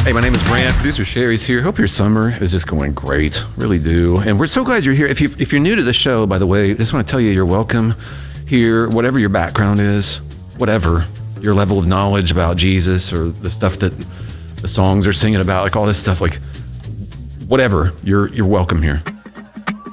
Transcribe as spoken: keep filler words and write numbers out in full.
Hey, my name is Brant. Producer Sherry's here. Hope your summer is just going great. Really do. And we're so glad you're here. If, you, if you're new to the show, by the way, I just want to tell you you're welcome here, whatever your background is, whatever your level of knowledge about Jesus or the stuff that the songs are singing about, like all this stuff, like whatever, you're, you're welcome here.